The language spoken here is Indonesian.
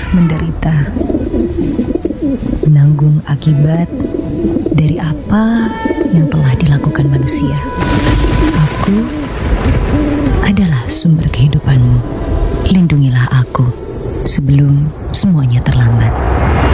menderita, menanggung akibat dari apa yang telah dilakukan manusia. Aku adalah sumber kehidupanmu. Lindungilah aku sebelum